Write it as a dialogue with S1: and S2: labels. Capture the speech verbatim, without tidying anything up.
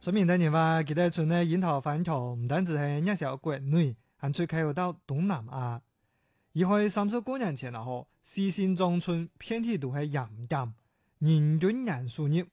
S1: 出名的人話，佢哋村嘅櫻桃番桃唔單止係熱銷國內，還出口到東南亞。而喺三十多年前啦，嗬，四線莊村遍地都係鹽田，人均人數入